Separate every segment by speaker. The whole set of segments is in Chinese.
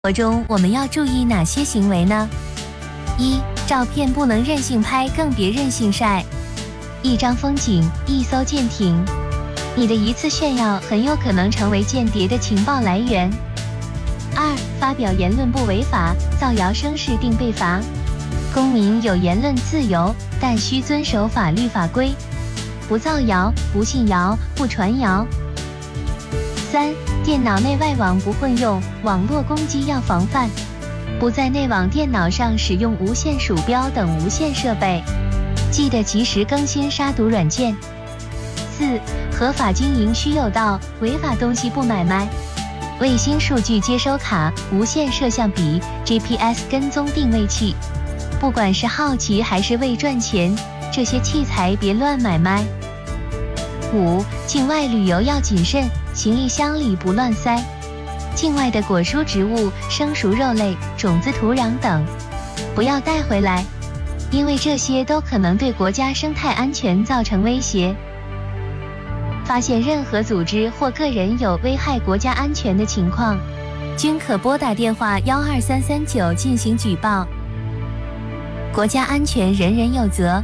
Speaker 1: 活中我们要注意哪些行为呢？一、照片不能任性拍，更别任性晒。一张风景，一艘舰艇，你的一次炫耀很有可能成为间谍的情报来源。二、发表言论不违法，造谣生事定被罚。公民有言论自由，但需遵守法律法规，不造谣，不信谣，不传谣。三、电脑内外网不混用，网络攻击要防范，不在内网电脑上使用无线鼠标等无线设备，记得及时更新杀毒软件。四、合法经营需有道，违法东西不买卖。卫星数据接收卡、无线摄像笔、GPS 跟踪定位器，不管是好奇还是为赚钱，这些器材别乱买卖。五、境外旅游要谨慎，行李箱里不乱塞。境外的果蔬植物、生熟肉类、种子、土壤等，不要带回来，因为这些都可能对国家生态安全造成威胁。发现任何组织或个人有危害国家安全的情况，均可拨打电话12339进行举报。国家安全人人有责。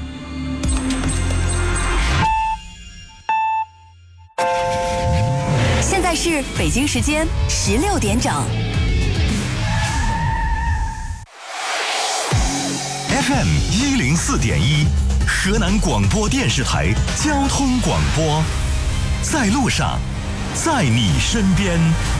Speaker 2: 现在是北京时间16点整。
Speaker 3: FM 104.1，河南广播电视台交通广播，在路上，在你身边。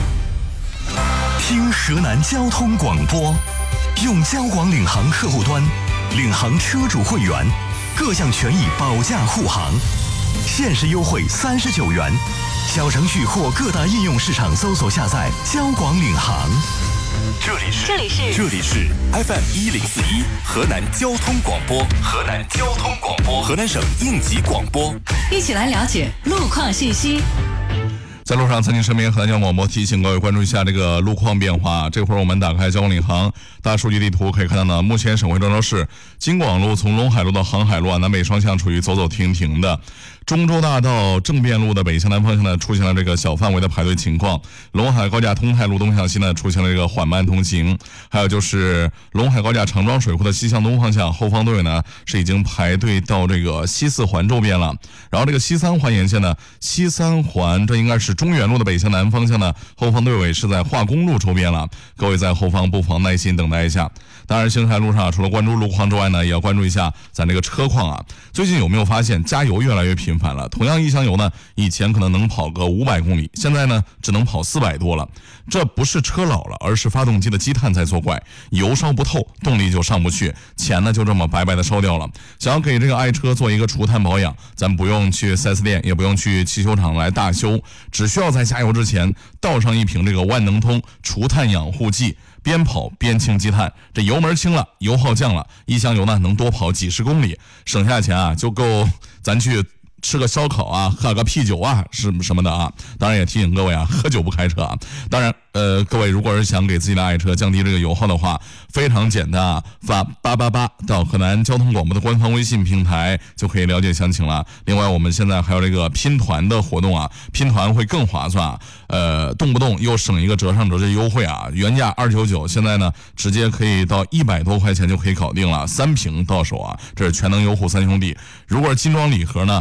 Speaker 3: 听河南交通广播，用交广领航客户端，领航车主会员，各项权益保驾护航，限时优惠39元。小程序或各大应用市场搜索下载交广领航。这里是 FM 104.1河南交通广播，河南省应急广播。
Speaker 2: 一起来了解路况信息。
Speaker 4: 在路上，在您身边，河南交通广播提醒各位关注一下这个路况变化。这会儿我们打开交广领航大数据地图，可以看到呢，目前省会郑州市京广路从陇海路到航海路南北双向处于走走停停的。中州大道正便路的北向南方向呢，出现了这个小范围的排队情况。陇海高架通泰路东向西呢，出现了这个缓慢通行。还有就是陇海高架长庄水库的西向东方向，后方队呢是已经排队到这个西四环周边了。然后这个西三环沿线呢，西三环这应该是中原路的北向南方向呢，后方队尾是在化工路周边了。各位在后方不妨耐心等待一下。当然，星海路上除了关注路况之外呢，也要关注一下咱这个车况啊。最近有没有发现加油越来越频繁了？同样一箱油呢，以前可能能跑个500公里，现在呢只能跑400多了。这不是车老了，而是发动机的积碳在作怪，油烧不透，动力就上不去，钱呢就这么白白的烧掉了。想要给这个爱车做一个除碳保养，咱不用去 4S 店，也不用去汽修厂来大修，只需要在加油之前倒上一瓶这个万能通除碳养护剂，边跑边清积碳，这油门轻了，油耗降了，一箱油呢能多跑几十公里，省下钱啊就够咱去吃个烧烤啊，喝个啤酒啊，是什么的啊。当然也提醒各位啊，喝酒不开车啊。当然各位如果是想给自己的爱车降低这个油耗的话，非常简单啊，发888到河南交通广播的官方微信平台就可以了解详情了。另外我们现在还有这个拼团的活动啊，拼团会更划算啊，动不动又省一个折上折这优惠啊，原价299，现在呢直接可以到100多块钱就可以搞定了，3瓶到手啊，这是全能优护三兄弟。如果是精装礼盒呢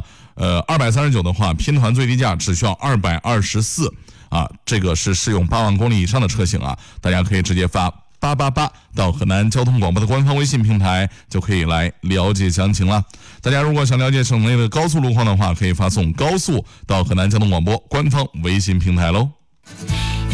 Speaker 4: ，239的话，拼团最低价只需要224啊，这个是适用8万公里以上的车型啊，大家可以直接发888到河南交通广播的官方微信平台，就可以来了解详情了。大家如果想了解省内的高速路况的话，可以发送高速到河南交通广播官方微信平台喽。